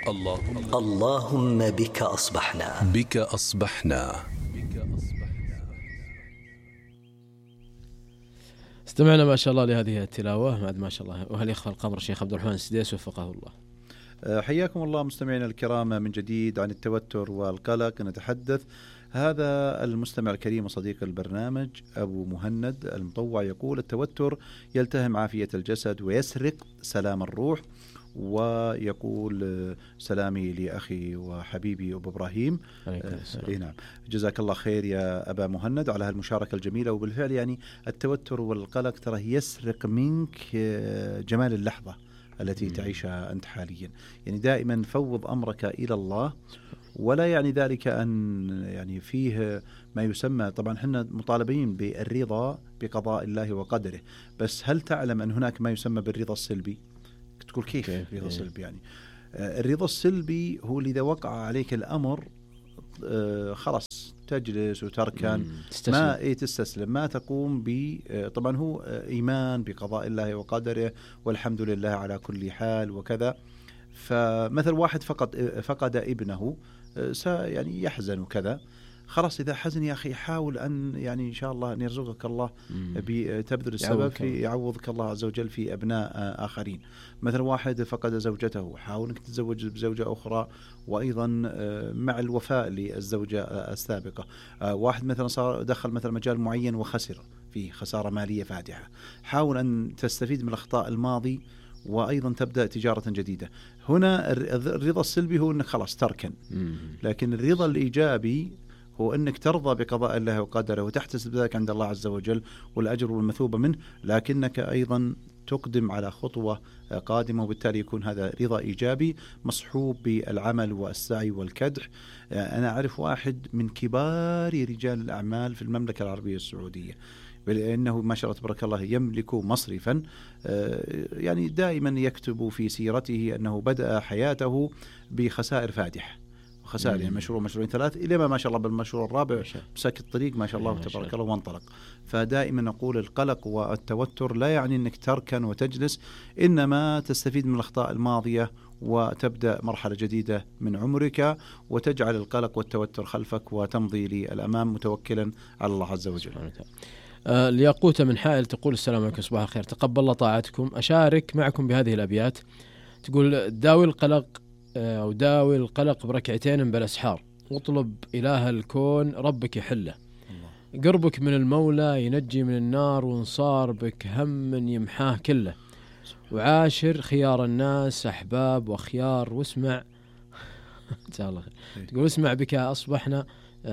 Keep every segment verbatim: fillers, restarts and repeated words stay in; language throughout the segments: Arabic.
اللهم اللهم بك أصبحنا بك أصبحنا. استمعنا ما شاء الله لهذه التلاوة بعد ما شاء الله. وهل يخفى القمر الشيخ عبد الرحمن السديس وفقه الله. حياكم الله مستمعينا الكرام من جديد عن التوتر والقلق نتحدث. هذا المستمع الكريم وصديق البرنامج أبو مهند المطوع يقول: التوتر يلتهم عافية الجسد ويسرق سلام الروح. ويقول: سلامي لأخي وحبيبي أبو إبراهيم. آه نعم، جزاك الله خير يا أبا مهند على هالمشاركة الجميلة. وبالفعل يعني التوتر والقلق ترى يسرق منك جمال اللحظة التي تعيشها أنت حاليا. يعني دائما فوض أمرك إلى الله، ولا يعني ذلك أن يعني فيه ما يسمى، طبعا احنا مطالبين بالرضا بقضاء الله وقدره، بس هل تعلم أن هناك ما يسمى بالرضا السلبي؟ تقول كيف الرضا السلبي؟ يعني آه الرضا السلبي هو اللي إذا وقع عليك الأمر آه خلاص تجلس وتركن، ما إيه تستسلم، ما تقوم ب آه طبعا هو آه إيمان بقضاء الله وقدره والحمد لله على كل حال وكذا. فمثل واحد فقد فقد ابنه آه يعني يحزن وكذا، خلاص إذا حزن يا أخي حاول أن يعني إن شاء الله أن يرزقك الله بتبذل السبب في يعوضك الله عز وجل في أبناء آخرين. مثلا واحد فقد زوجته، حاول أنك تتزوج بزوجة أخرى، وأيضا مع الوفاء للزوجة السابقة. واحد مثلا صار دخل مثلا مجال معين وخسر فيه خسارة مالية فادحة، حاول أن تستفيد من الأخطاء الماضي وأيضا تبدأ تجارة جديدة. هنا الرضا السلبي هو أنك خلاص تركن، لكن الرضا الإيجابي هو أنك ترضى بقضاء الله وقدره وتحتسب ذلك عند الله عز وجل والأجر والمثوبة منه، لكنك أيضا تقدم على خطوة قادمة، وبالتالي يكون هذا رضا إيجابي مصحوب بالعمل والسعي والكدح. أنا أعرف واحد من كبار رجال الأعمال في المملكة العربية السعودية، لأنه ما شاء الله تبارك الله يملك مصرفا، يعني دائما يكتب في سيرته أنه بدأ حياته بخسائر فادحة، خسائر يعني مشروع مشروعين ثلاث إلى ما ما شاء الله بالمشروع الرابع مسك الطريق ما شاء الله تبارك الله وانطلق. فدائما نقول القلق والتوتر لا يعني أنك تركن وتجلس، إنما تستفيد من الأخطاء الماضية وتبدأ مرحلة جديدة من عمرك، وتجعل القلق والتوتر خلفك وتمضي للأمام متوكلا على الله عز وجل. آه الياقوتة من حائل تقول: السلام عليكم، صباح الخير، تقبل الله طاعتكم. أشارك معكم بهذه الأبيات. تقول: داوي القلق أو داوي القلق بركعتين بالأسحار، واطلب إله الكون ربك يحله، قربك من المولى ينجي من النار، وانصار بك هم يمحاه كله، وعاشر خيار الناس أحباب وخيار، واسمع تقول: اسمع بك أصبحنا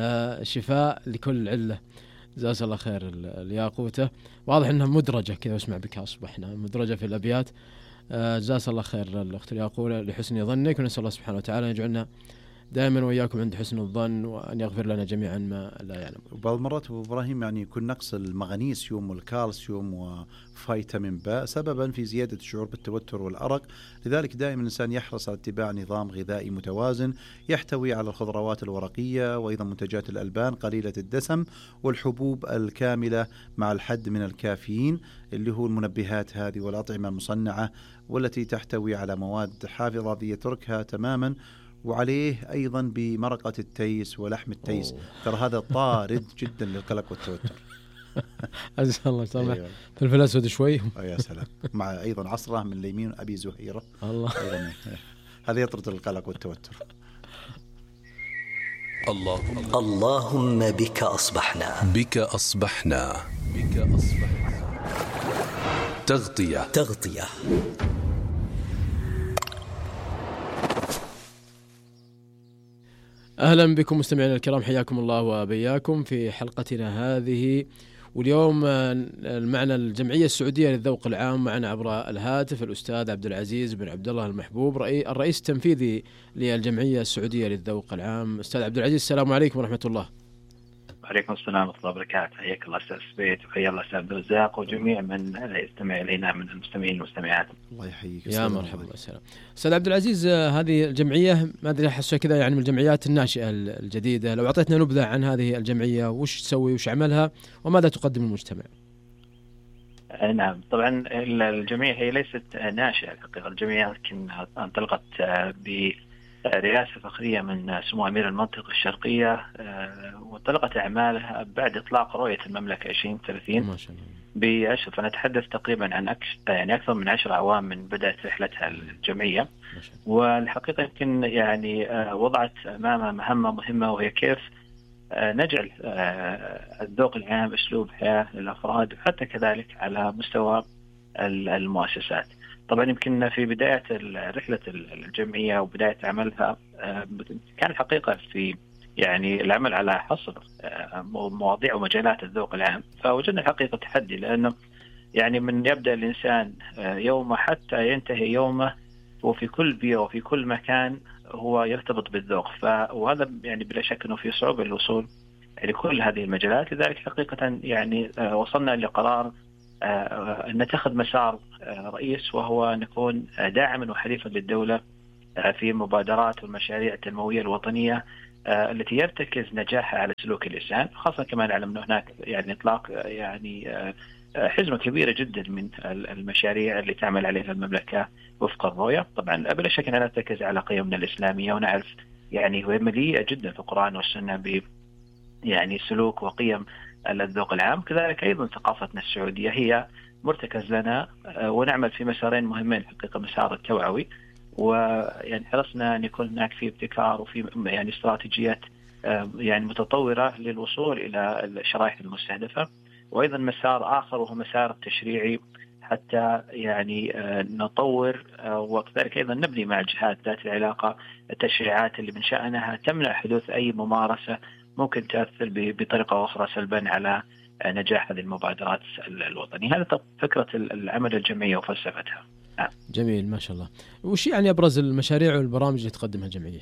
شفاء لكل علة. جزاك الله خير الياقوتة، واضح أنها مدرجة كذا، واسمع بك أصبحنا مدرجة في الأبيات. جزاك الله خير الأخت الياقوتة لحسن ظنك، ونسأل الله سبحانه وتعالى أن يجعلنا دائما وإياكم عند حسن الظن، وأن يغفر لنا جميعا ما لا يعلم. وبعض المرات أبو إبراهيم يعني يكون نقص المغنيسيوم والكالسيوم وفيتامين ب سببا في زيادة الشعور بالتوتر والأرق، لذلك دائما الإنسان يحرص على اتباع نظام غذائي متوازن يحتوي على الخضروات الورقية وأيضا منتجات الألبان قليلة الدسم والحبوب الكاملة مع الحد من الكافيين اللي هو المنبهات هذه والأطعمة المصنعة والتي تحتوي على مواد حافظة يتركها تماما، وعليه أيضا بمرقة التيس ولحم التيس. ترى هذا طارد جدا للقلق والتوتر. عز الله سامح. أيوة. فلفل أسود شوي. يا سلام، مع أيضا عصرة من ليمين أبي زهيرة. الله. هذا يطرد القلق والتوتر. اللهم اللهم بك أصبحنا بك أصبحنا بك أصبحنا. تغطية تغطية. أهلا بكم مستمعينا الكرام، حياكم الله وبياكم في حلقتنا هذه. واليوم معنا الجمعية السعودية للذوق العام، معنا عبر الهاتف الأستاذ عبد العزيز بن عبد الله المحبوب، الرئيس التنفيذي للجمعية السعودية للذوق العام. أستاذ عبد العزيز، السلام عليكم ورحمة الله. وعليكم السلام ورحمة الله وبركاته. حياك الله أستاذ سبيت، وحيا الله أستاذ عبد الرزاق وجميع من يستمع إلينا من المستمعين والمستمعات. الله يحييك. يا مرحبا والسلام. أستاذ عبد العزيز، هذه الجمعية ما أدري أحسها كذا يعني من الجمعيات الناشئة الجديدة، لو أعطيتنا نبذة عن هذه الجمعية، وش تسوي وش عملها وماذا تقدم للمجتمع؟ نعم، طبعا الجمعية هي ليست ناشئة الحقيقة. الجمعية يمكن انطلقت رئاسة فخرية من سمو أمير المنطقة الشرقية، وانطلقت أعمالها بعد إطلاق رؤية المملكة عشرين ثلاثين ما شاء الله بعشر. فنتحدث تقريبا عن أكثر يعني أكثر من عشر أعوام من بدأت رحلتها الجمعية. والحقيقة يمكن يعني وضعت أمامها مهمة مهمة، وهي كيف نجعل الذوق العام أسلوب حياة للأفراد، وحتى كذلك على مستوى المؤسسات. طبعا يمكن في بداية رحلة الجمعية وبداية عملها كان الحقيقة في يعني العمل على حصر مواضيع ومجالات الذوق العام. فوجدنا الحقيقة تحدي، لأنه يعني من يبدأ الإنسان يومه حتى ينتهي يومه، وفي كل بيئة وفي كل مكان هو يرتبط بالذوق. وهذا يعني بلا شك أنه في صعوبة للوصول لكل هذه المجالات. لذلك حقيقة يعني وصلنا لقرار أن نتخذ مسار رئيس، وهو نكون داعما وحليفا للدولة في مبادرات والمشاريع التنموية الوطنية التي يرتكز نجاحها على سلوك الإنسان، خاصة كمان على أن هناك يعني إطلاق يعني حزمة كبيرة جدا من المشاريع اللي تعمل عليها المملكة وفق الرؤية. طبعا بلا شك أننا نرتكز على قيمنا الإسلامية، ونعرف يعني هو مليئة جدا في القرآن والسنة ب يعني سلوك وقيم الذوق العام. كذلك أيضا ثقافتنا السعودية هي مرتكز لنا، ونعمل في مسارين مهمين حقيقة: مسار التوعوي، ويعني حرصنا أن يكون هناك في ابتكار وفي يعني استراتيجيات يعني متطورة للوصول إلى الشرائح المستهدفة، وأيضا مسار آخر وهو مسار التشريعي، حتى يعني نطور وكذلك أيضا نبني مع الجهات ذات العلاقة التشريعات اللي من شأنها تمنع حدوث أي ممارسة ممكن تأثر بطريقة أخرى سلبا على نجاح هذه المبادرات الوطنية. هذا فكرة العمل الجمعية وفلسفتها. جميل ما شاء الله. وش يعني أبرز المشاريع والبرامج اللي تقدمها الجمعية؟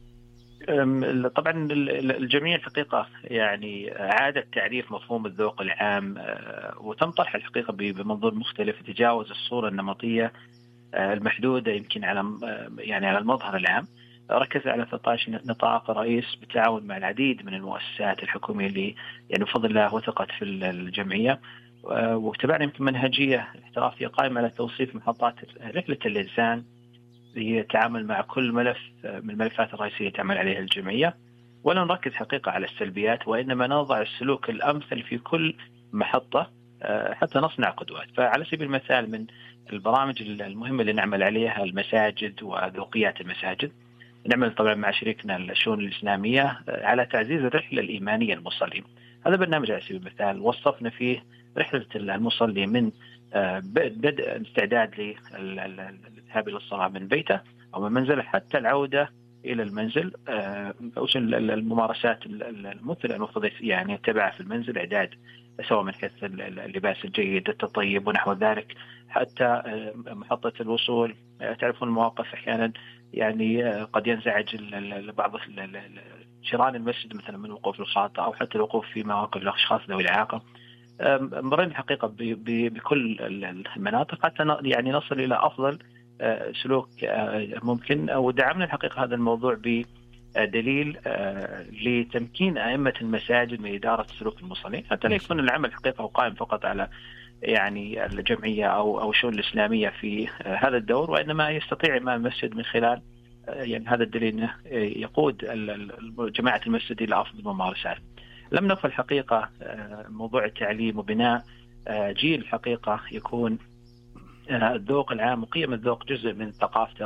طبعا الجمعية الحقيقة يعني عادة تعريف مفهوم الذوق العام، وتم طرح الحقيقة بمنظور مختلف يتجاوز الصورة النمطية المحدودة يمكن على يعني على المظهر العام. ركز على ثلاثة عشر نطاق رئيس بالتعاون مع العديد من المؤسسات الحكومية اللي يعني بفضل الله وثقت في الجمعية، واتبعنا يمكن منهجية احترافية قائمة على توصيف محطات رحلة الإنسان هي تعامل مع كل ملف من الملفات الرئيسية تعمل عليها الجمعية، ولا نركز حقيقة على السلبيات، وإنما نضع السلوك الأمثل في كل محطة حتى نصنع قدوات. فعلى سبيل المثال من البرامج المهمة اللي نعمل عليها المساجد وذوقيات المساجد. نعمل طبعا مع شريكنا الشؤون الإسلامية على تعزيز الرحلة الإيمانية للمصلين. هذا برنامج على سبيل المثال وصفنا فيه رحلة المصلي من بدء الاستعداد للذهاب إلى الصلاة من بيته أو من منزله حتى العودة إلى المنزل، وش الممارسات المثلى المفروض يعني يتبعها في المنزل، إعداد سواء من حيث اللباس الجيد، التطيب ونحو ذلك، حتى محطة الوصول. تعرفون المواقف أحيانا يعني قد ينزعج بعض جيران المسجد مثلا من الوقوف الخاطئ، أو حتى الوقوف في مواقف الأشخاص ذوي الإعاقة. مرينا الحقيقة بكل المناطق حتى يعني نصل إلى أفضل سلوك ممكن، ودعمنا الحقيقة هذا الموضوع بدليل لتمكين أئمة المساجد من إدارة سلوك المصلين، حتى لا يكون العمل الحقيقة قائم فقط على يعني الجمعية أو أو الشؤون الإسلامية في هذا الدور، وإنما يستطيع إمام المسجد من خلال يعني هذا الدليل أنه يقود جماعة المسجد إلى أفضل الممارسات. لم نغفل الحقيقة موضوع التعليم وبناء جيل الحقيقة يكون الذوق العام وقيم الذوق جزء من ثقافته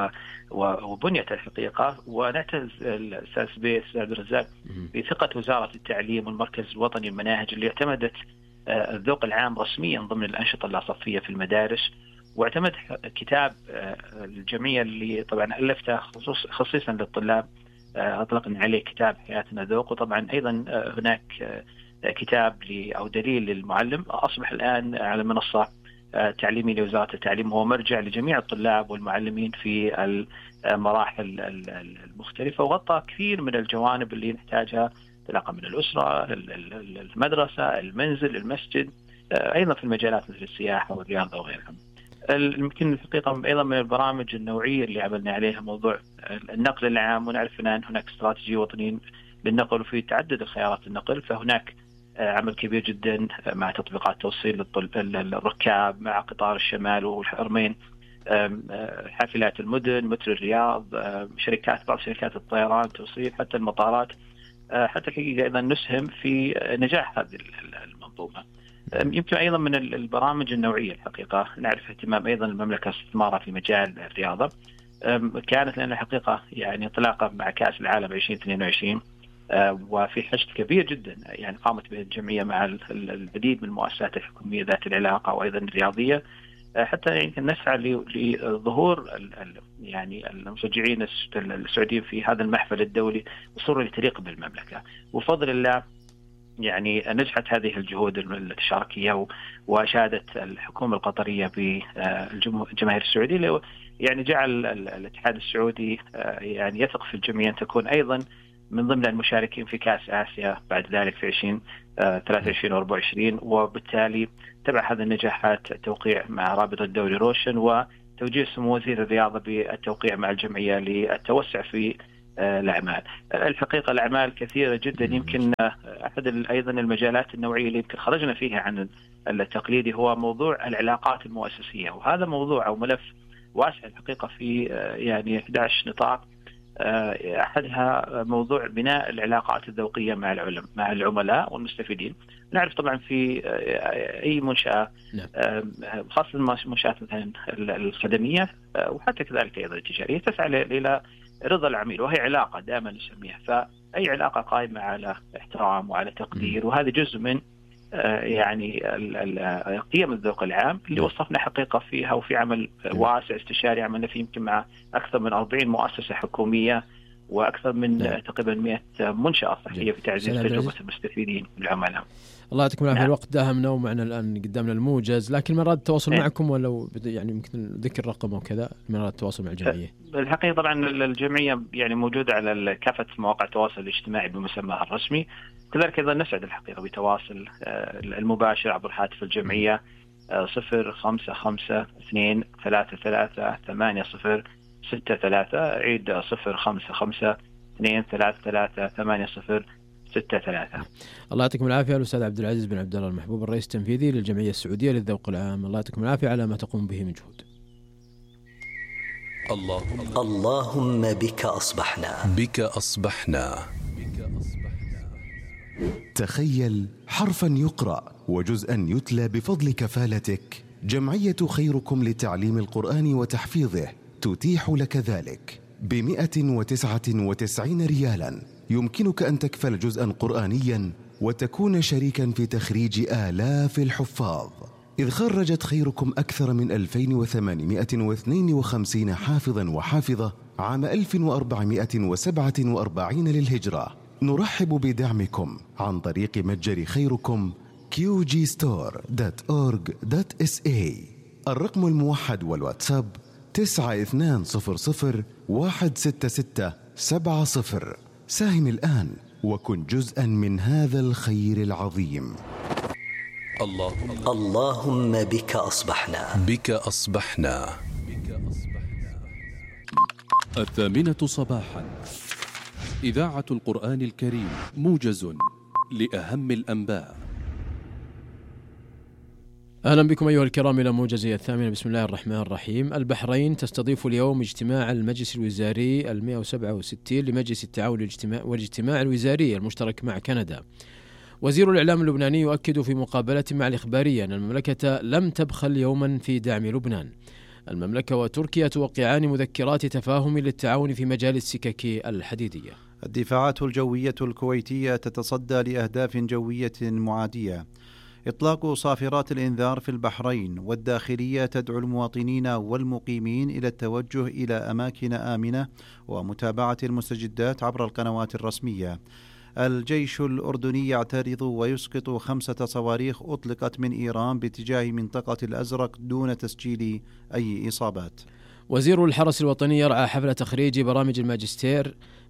وبنيته الحقيقة. ونعتز الأستاذ سبيس عبد الرزاق بثقة وزارة التعليم والمركز الوطني للمناهج اللي اعتمدت الذوق العام رسميا ضمن الأنشطة اللاصفية في المدارس، واعتمد كتاب الجمعية اللي طبعا ألفته خصوص خصيصا للطلاب، أطلقنا عليه كتاب حياتنا ذوق. وطبعا أيضا هناك كتاب أو دليل للمعلم أصبح الآن على منصة تعليمي لوزارة التعليم، هو مرجع لجميع الطلاب والمعلمين في المراحل المختلفة، وغطى كثير من الجوانب اللي نحتاجها، تلاقى من الأسرة، المدرسة، المنزل، المسجد، أيضا في المجالات مثل السياحة والرياضة وغيرها. يمكن الحقيقة أيضا من البرامج النوعية اللي عملنا عليها موضوع النقل العام، ونعرف أن هناك استراتيجية وطنية للنقل وفي تعدد خيارات النقل، فهناك عمل كبير جدا مع تطبيقات توصيل الركاب، مع قطار الشمال والحرمين، حافلات المدن، مترو الرياض، شركات بعض شركات الطيران، توصيل، حتى المطارات. حتى الحقيقة أيضا نسهم في نجاح هذه المنظومة. يمكن أيضا من البرامج النوعية الحقيقة نعرف اهتمام أيضا المملكة استثمارها في مجال الرياضة. كانت لنا الحقيقة يعني انطلاقة مع كأس العالم عشرين اثنين وعشرين، وفي حشد كبير جدا يعني قامت به الجمعية مع العديد من المؤسسات الحكومية ذات العلاقة وأيضا الرياضية، حتى يمكن نسعى لظهور يعني المشجعين السعوديين في هذا المحفل الدولي وصورة لتليق بالمملكة. وفضل الله يعني نجحت هذه الجهود التشاركية، وأشادت الحكومة القطرية بالجماهير السعودية، يعني جعل الاتحاد السعودي يعني يثق في الجمعية أن تكون أيضا من ضمن المشاركين في كأس آسيا بعد ذلك في عشرين ثلاثة وعشرين وأربعة وعشرين. وبالتالي تبع هذه النجاحات التوقيع مع رابطة الدوري روشن وتوجيه سمو وزير الرياضة بالتوقيع مع الجمعية للتوسع في الأعمال. الحقيقة الأعمال كثيرة جدا، يمكن أحد أيضا المجالات النوعية اللي يمكن خرجنا فيها عن التقليدي هو موضوع العلاقات المؤسسية، وهذا موضوع أو ملف واسع الحقيقة في يعني أحد عشر نطاق. أحدها موضوع بناء العلاقات الذوقية مع العلماء مع العملاء والمستفيدين. نعرف طبعا في أي منشأة خاصة المنشآت مثلا الخدمية وحتى كذلك أيضا التجارية تسعى إلى رضا العميل، وهي علاقة دائما نسميها. فأي علاقة قائمة على احترام وعلى تقدير، وهذا جزء من يعني قيم الذوق العام اللي وصفنا حقيقة فيها، وفي عمل واسع استشاري عملنا فيه يمكن مع أكثر من أربعين مؤسسة حكومية وأكثر من نعم. تقريبا مئة منشأة صحية في تعزيز تجربة المستفيدين والعملاء. الله يعطيكم العافية. نعم. الوقت داهمنا ومعنا الآن قدامنا الموجز، لكن مرات التواصل نعم. معكم ولو يعني يمكن ذكر رقم وكذا مرات التواصل مع الجمعية. الحقيقة طبعا الجمعية يعني موجودة على كافة مواقع التواصل الاجتماعي بمسماها الرسمي. كذلك أيضا نسعد الحقيقة بتواصل المباشر عبر هاتف الجمعية صفر خمسة خمسة اثنين ثلاثة ثلاثة ثمانية صفر ستة ثلاثة. عيد صفر خمسة خمسة اثنين ثلاثة ثلاثة ثمانية صفر ستة ثلاثة. الله يعطيكم العافية. الأستاذ عبد العزيز بن عبد الله المحبوب، الرئيس التنفيذي للجمعية السعودية للذوق العام، الله يعطيكم العافية على ما تقوم به من جهود. اللهم اللهم بك أصبحنا بك أصبحنا تخيل حرفا يقرأ وجزءا يتلى بفضل كفالتك. جمعية خيركم لتعليم القرآن وتحفيظه تتيح لك ذلك بمئة وتسعة وتسعين ريالا. يمكنك أن تكفل جزءا قرآنيا وتكون شريكا في تخريج آلاف الحفاظ، إذ خرجت خيركم أكثر من ألفين وثمانمئة واثنين وخمسين حافظا وحافظة عام ألف وأربعمئة وسبعة وأربعين للهجرة. نرحب بدعمكم عن طريق متجر خيركم كيو جي ستور دوت أورغ دوت إس إيه. الرقم الموحد والواتساب تسعة اثنان صفر صفر واحد ستة ستة سبعة صفر. ساهم الآن وكن جزءا من هذا الخير العظيم. اللهم اللهم بك أصبحنا بك أصبحنا الثامنة صباحا، إذاعة القرآن الكريم، موجز لأهم الأنباء. أهلا بكم أيها الكرام إلى موجزي الثامنة. بسم الله الرحمن الرحيم. البحرين تستضيف اليوم اجتماع المجلس الوزاري المئة وسبعة وستين لمجلس التعاون والاجتماع الوزاري المشترك مع كندا. وزير الإعلام اللبناني يؤكد في مقابلة مع الإخبارية أن المملكة لم تبخل يوما في دعم لبنان. المملكة وتركيا توقعان مذكرات تفاهم للتعاون في مجال السكك الحديدية. الدفاعات الجوية الكويتية تتصدى لأهداف جوية معادية. إطلاق صافرات الإنذار في البحرين، والداخلية تدعو المواطنين والمقيمين إلى التوجه إلى أماكن آمنة ومتابعة المستجدات عبر القنوات الرسمية. الجيش الأردني يعترض ويسقط خمسة صواريخ أطلقت من إيران باتجاه منطقة الأزرق دون تسجيل أي إصابات. وزير الحرس الوطني يرعى حفل تخريج برامج الماجستير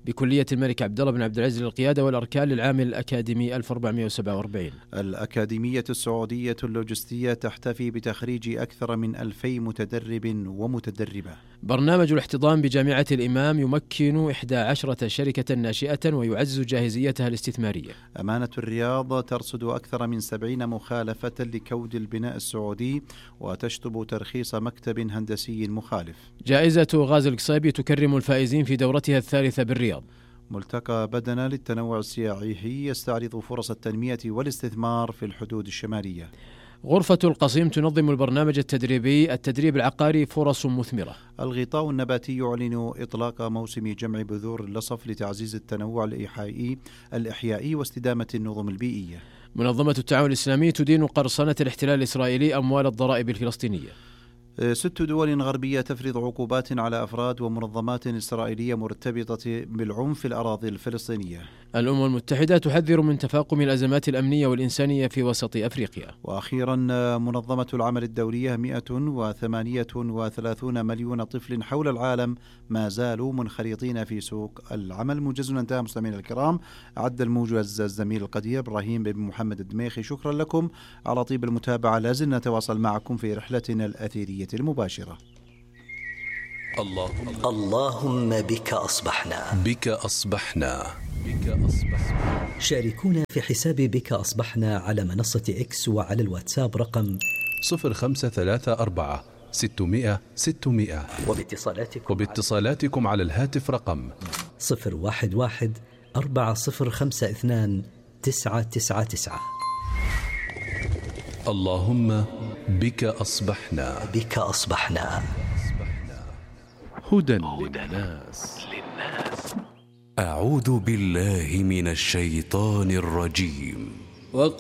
بكلية الملك عبدالله بن عبد العزيز للقيادة والأركان للعام الأكاديمي ألف وأربعمائة وسبعة وأربعين. الأكاديمية السعودية اللوجستية تحتفي بتخريج أكثر من ألفي متدرب ومتدربة. برنامج الاحتضان بجامعة الإمام يمكن إحدى عشرة شركة ناشئة ويعزز جاهزيتها الاستثمارية. أمانة الرياض ترصد أكثر من سبعين مخالفة لكود البناء السعودي وتشطب ترخيص مكتب هندسي مخالف. جائزة غازي القصيبي تكرم الفائزين في دورتها الثالثة بالرياض. ملتقى بدنة للتنوع السياحي يستعرض فرص التنمية والاستثمار في الحدود الشمالية. غرفة القصيم تنظم البرنامج التدريبي التدريب العقاري فرص مثمرة. الغطاء النباتي يعلن إطلاق موسم جمع بذور اللصف لتعزيز التنوع الإحيائي الإحيائي واستدامة النظم البيئية. منظمة التعاون الإسلامي تدين قرصنة الاحتلال الإسرائيلي أموال الضرائب الفلسطينية. ست دول غربية تفرض عقوبات على أفراد ومنظمات إسرائيلية مرتبطة بالعنف في الأراضي الفلسطينية. الأمم المتحدة تحذر من تفاقم الأزمات الأمنية والإنسانية في وسط أفريقيا. وأخيرا منظمة العمل الدولية مئة وثمانية وثلاثين مليون طفل حول العالم ما زالوا منخرطين في سوق العمل. موجز انتهى مستمعينا الكرام. أعد الموجز الزميل القدير إبراهيم بن محمد الدميخي. شكرا لكم على طيب المتابعة. لازلنا نتواصل معكم في رحلتنا الأثيرية المباشرة. اللهم اللهم بك أصبحنا. بك أصبحنا. بك أصبحنا. شاركونا في حساب بك أصبحنا على منصة إكس وعلى الواتساب رقم صفر خمسة ثلاثة أربعة ستمائة ستمائة وباتصالاتكم وباتصالاتكم على الهاتف رقم صفر واحد واحد أربعة صفر خمسة اثنان تسعة تسعة تسعة. اللهم بك أصبحنا. بك أصبحنا. هدى للناس. أعوذ بالله من الشيطان الرجيم. وقال